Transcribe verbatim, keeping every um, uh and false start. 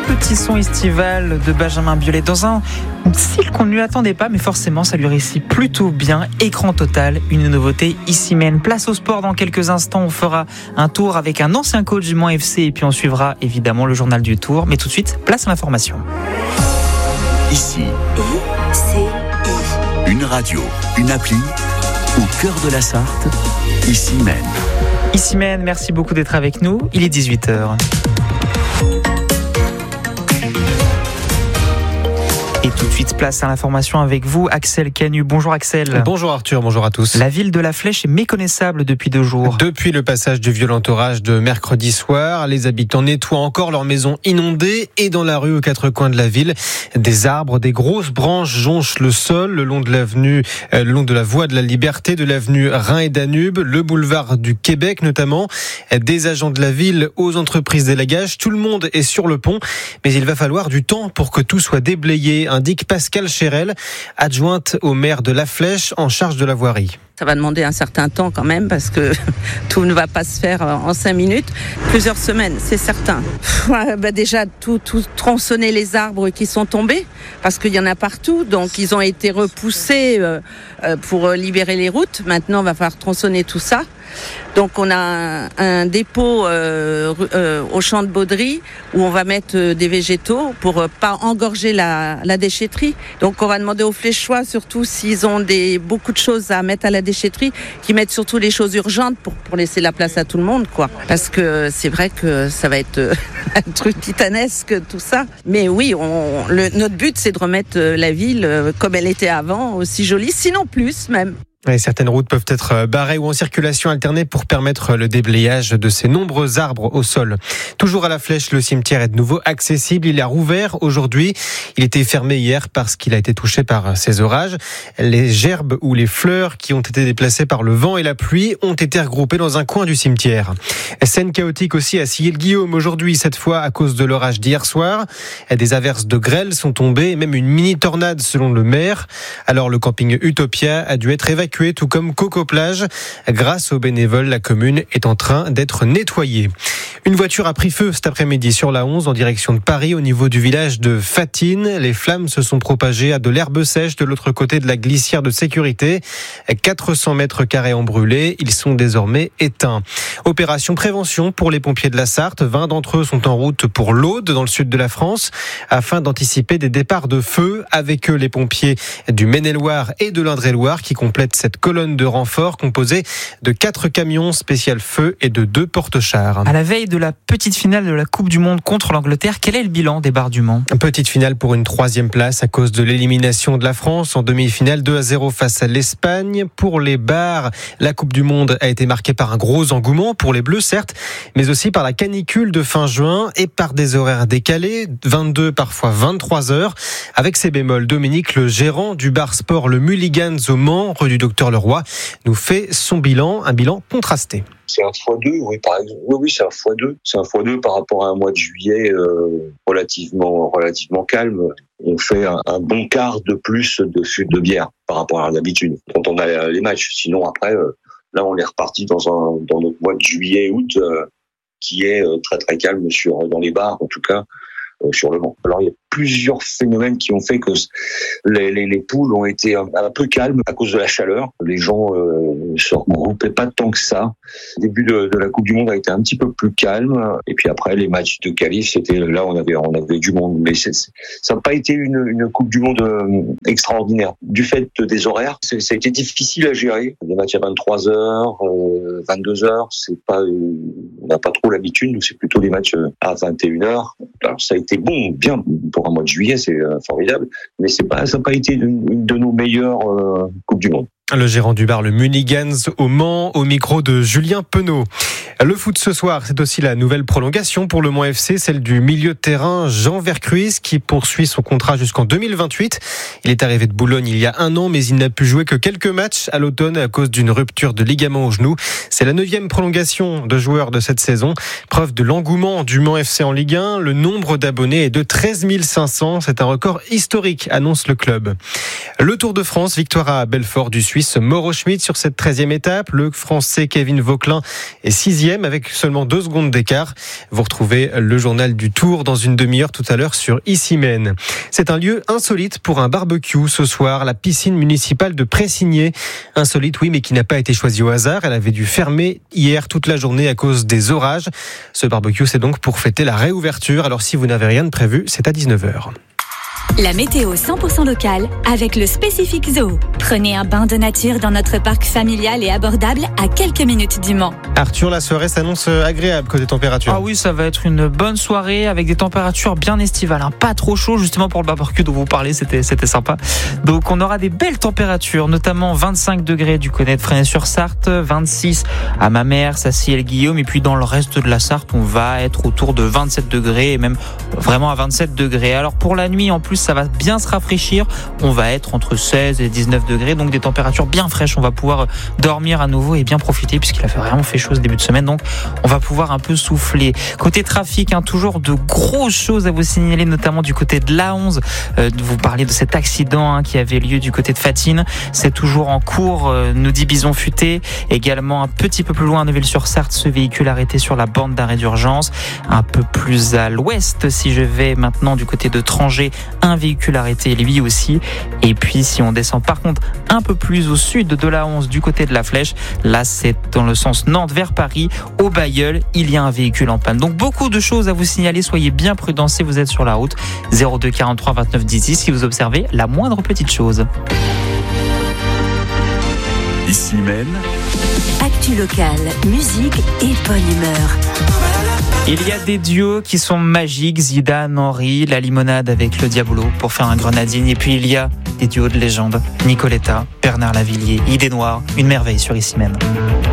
petit son estival de Benjamin Biolay dans un style qu'on ne lui attendait pas, mais forcément ça lui réussit plutôt bien. Écran total, une nouveauté ici même. Place au sport dans quelques instants, on fera un tour avec un ancien coach du Mans F C et puis on suivra évidemment le journal du Tour. Mais tout de suite, place à l'information. Ici, I C I. Une radio, une appli, au cœur de la Sarthe, ici même. Ici même, merci beaucoup d'être avec nous. Il est dix-huit heures. Et tout de suite, place à l'information avec vous, Axel Canu. Bonjour Axel. Bonjour Arthur, bonjour à tous. La ville de La Flèche est méconnaissable depuis deux jours. Depuis le passage du violent orage de mercredi soir, les habitants nettoient encore leurs maisons inondées et dans la rue aux quatre coins de la ville, des arbres, des grosses branches jonchent le sol le long de l'avenue, euh, le long de la voie de la Liberté, de l'avenue Rhin et Danube, le boulevard du Québec notamment. Des agents de la ville aux entreprises d'élagage, tout le monde est sur le pont, mais il va falloir du temps pour que tout soit déblayé, indique Pascal Chérel, adjointe au maire de La Flèche en charge de la voirie. Ça va demander un certain temps quand même parce que tout ne va pas se faire en cinq minutes. Plusieurs semaines, c'est certain. Ouais, bah déjà, tout, tout tronçonner les arbres qui sont tombés parce qu'il y en a partout. Donc, ils ont été repoussés euh, pour libérer les routes. Maintenant, il va falloir tronçonner tout ça. Donc, on a un, un dépôt euh, euh, au champ de Baudry où on va mettre euh, des végétaux pour euh, pas engorger la, la déchetterie. Donc, on va demander aux Fléchois, surtout s'ils ont des, beaucoup de choses à mettre à la déchetterie, qui mettent surtout les choses urgentes pour, pour laisser la place à tout le monde, quoi. Parce que c'est vrai que ça va être un truc titanesque, tout ça. Mais oui, on, le, notre but, c'est de remettre la ville comme elle était avant, aussi jolie, sinon plus même. Et certaines routes peuvent être barrées ou en circulation alternée pour permettre le déblayage de ces nombreux arbres au sol. Toujours à La Flèche, le cimetière est de nouveau accessible. Il a rouvert aujourd'hui. Il était fermé hier parce qu'il a été touché par ces orages. Les gerbes ou les fleurs qui ont été déplacées par le vent et la pluie ont été regroupées dans un coin du cimetière. Scène chaotique aussi à Sillé-le-Guillaume aujourd'hui, cette fois à cause de l'orage d'hier soir. Des averses de grêle sont tombées et même une mini-tornade selon le maire. Alors le camping Utopia a dû être évacué, tout comme Coco Plage. Grâce aux bénévoles, la commune est en train d'être nettoyée. Une voiture a pris feu cet après-midi sur la onze en direction de Paris au niveau du village de Fatine. Les flammes se sont propagées à de l'herbe sèche de l'autre côté de la glissière de sécurité. quatre cents mètres carrés ont brûlé. Ils sont désormais éteints. Opération prévention pour les pompiers de la Sarthe. vingt d'entre eux sont en route pour l'Aude, dans le sud de la France, afin d'anticiper des départs de feu. Avec eux, les pompiers du Maine-et-Loire et de l'Indre-et-Loire qui complètent cette colonne de renfort composée de quatre camions spécial feu et de deux porte-chars. À la veille de la petite finale de la Coupe du Monde contre l'Angleterre, quel est le bilan des Barres du Mans ? Petite finale pour une troisième place à cause de l'élimination de la France en demi-finale deux à zéro face à l'Espagne. Pour les Barres, la Coupe du Monde a été marquée par un gros engouement pour les Bleus certes, mais aussi par la canicule de fin juin et par des horaires décalés, vingt-deux parfois vingt-trois heures. Avec ses bémols, Dominique, le gérant du bar sport Le Mulligans au Mans, rue du Docteur Leroy, nous fait son bilan, un bilan contrasté. C'est un fois deux, oui, par exemple. Oui, oui, c'est un fois deux. C'est un fois deux par rapport à un mois de juillet euh, relativement, relativement calme. On fait un, un bon quart de plus de fûts de bière par rapport à d'habitude quand on a les matchs. Sinon, après, euh, là, on est reparti dans un, dans notre mois de juillet, août, euh, qui est euh, très, très calme sur, dans les bars, en tout cas, euh, sur le Mans. Alors, il y a plusieurs phénomènes qui ont fait que les, les, les poules ont été un, un peu calmes à cause de la chaleur. Les gens euh, ne se regroupaient pas tant que ça. Le début de, de la Coupe du Monde a été un petit peu plus calme. Et puis après, les matchs de qualif, c'était là on avait on avait du monde. Mais c'est, ça n'a pas été une, une Coupe du Monde euh, extraordinaire. Du fait des horaires, c'est, ça a été difficile à gérer. Des matchs à vingt-trois heures, euh, vingt-deux heures, c'est pas, euh, on n'a pas trop l'habitude. Nous, c'est plutôt des matchs à vingt et une heures. Alors ça a été bon, bien pour un mois de juillet, c'est euh, formidable, mais c'est pas, ça n'a pas été une, une de nos meilleures euh, Coupes du Monde. Le gérant du bar Le Mulligans au Mans, au micro de Julien Penaud. Le foot ce soir, c'est aussi la nouvelle prolongation pour le Mans F C, celle du milieu de terrain Jean Vercruys qui poursuit son contrat jusqu'en deux mille vingt-huit. Il est arrivé de Boulogne il y a un an, mais il n'a pu jouer que quelques matchs à l'automne à cause d'une rupture de ligament au genou. C'est la neuvième prolongation de joueurs de cette saison. Preuve de l'engouement du Mans F C en Ligue un. Le nombre d'abonnés est de treize mille cinq cents. C'est un record historique, annonce le club. Le Tour de France, victoire à Belfort du Suisse Mauro Schmid sur cette treizième étape. Le Français Kevin Vauquelin est sixième. sixième avec seulement deux secondes d'écart. Vous retrouvez le journal du Tour dans une demi-heure tout à l'heure sur Issy-Mène. C'est un lieu insolite pour un barbecue ce soir, la piscine municipale de Pressigné. Insolite, oui, mais qui n'a pas été choisie au hasard. Elle avait dû fermer hier toute la journée à cause des orages. Ce barbecue, c'est donc pour fêter la réouverture. Alors si vous n'avez rien de prévu, c'est à dix-neuf heures. La météo cent pour cent locale avec le Spécifique Zoo. Prenez un bain de nature dans notre parc familial et abordable à quelques minutes du Mans. Arthur, la soirée s'annonce agréable côté température. Ah oui, ça va être une bonne soirée avec des températures bien estivales, hein. Pas trop chaud justement pour le barbecue dont vous parlez, c'était, c'était sympa. Donc on aura des belles températures, notamment vingt-cinq degrés du côté de Fresnay-sur-Sarthe, vingt-six à Mamers, Sacy-et-le-Guillaume, et puis dans le reste de la Sarthe, on va être autour de vingt-sept degrés et même vraiment à vingt-sept degrés. Alors pour la nuit, en plus, ça va bien se rafraîchir. On va être entre seize et dix-neuf degrés, donc des températures bien fraîches. On va pouvoir dormir à nouveau et bien profiter puisqu'il a vraiment fait chaud ce début de semaine. Donc, on va pouvoir un peu souffler. Côté trafic, hein, toujours de grosses choses à vous signaler, notamment du côté de l'A onze. Euh, vous parlez de cet accident hein, qui avait lieu du côté de Fatine. C'est toujours en cours, euh, nous dit Bison Futé. Également un petit peu plus loin à Neuville-sur-Sarthe, ce véhicule arrêté sur la borne d'arrêt d'urgence. Un peu plus à l'ouest, si je vais maintenant du côté de Trangé, un véhicule arrêté lui aussi. Et puis si on descend par contre un peu plus au sud de l'A onze du côté de la Flèche, là c'est dans le sens Nantes vers Paris, au Bailleul, il y a un véhicule en panne. Donc beaucoup de choses à vous signaler, soyez bien prudents si vous êtes sur la route. zéro deux quarante-trois vingt-neuf dix dix si vous observez la moindre petite chose. Issy-Mène. Actu locale, musique et bonne humeur. Il y a des duos qui sont magiques, Zidane, Henry, la limonade avec le Diabolo pour faire un grenadine. Et puis il y a des duos de légende, Nicoletta, Bernard Lavillier, Idée Noire, une merveille sur Issy-Mène.